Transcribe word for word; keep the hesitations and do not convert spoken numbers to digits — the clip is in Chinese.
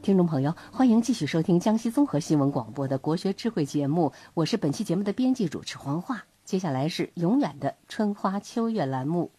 听众朋友，欢迎继续收听江西综合新闻广播的国学智慧节目，我是本期节目的编辑主持黄华。接下来是永远的春花秋月栏目。